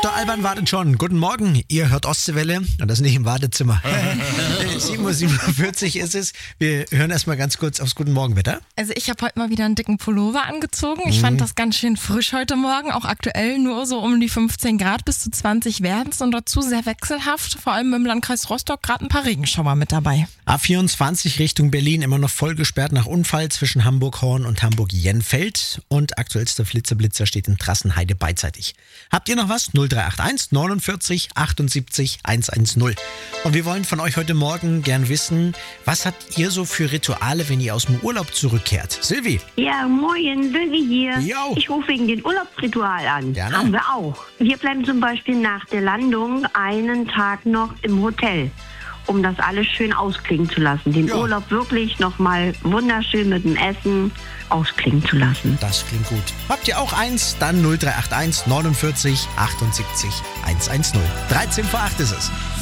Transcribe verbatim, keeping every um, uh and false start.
Doktor Alban wartet schon. Guten Morgen, ihr hört Ostseewelle und das nicht im Wartezimmer. sieben Uhr siebenundvierzig ist es. Wir hören erstmal ganz kurz aufs Guten Morgen-Wetter. Also ich habe heute mal wieder einen dicken Pullover angezogen. Ich fand das ganz schön frisch heute Morgen, auch aktuell nur so um die fünfzehn Grad bis zu zwanzig werden es und dazu sehr wechselhaft. Vor allem im Landkreis Rostock gerade ein paar Regenschauer mit dabei. A vierundzwanzig Richtung Berlin immer noch voll gesperrt nach Unfall zwischen Hamburg-Horn und Hamburg-Jenfeld und aktuellster Flitzer-Blitzer steht in Trassenheide beidseitig. Habt ihr noch was? null drei acht eins neunundvierzig achtundsiebzig hundertzehn. Und wir wollen von euch heute Morgen gern wissen, was habt ihr so für Rituale, wenn ihr aus dem Urlaub zurückkehrt? Silvi? Ja, moin, Silvi hier. Jo. Ich rufe wegen den Urlaubsritual an. Gerne. Haben wir auch. Wir bleiben zum Beispiel nach der Landung einen Tag noch im Hotel, um das alles schön ausklingen zu lassen. Den Ja. Urlaub wirklich nochmal wunderschön mit dem Essen ausklingen zu lassen. Das klingt gut. Habt ihr auch eins? Dann null drei acht eins neunundvierzig achtundsiebzig hundertzehn. dreizehn vor acht ist es.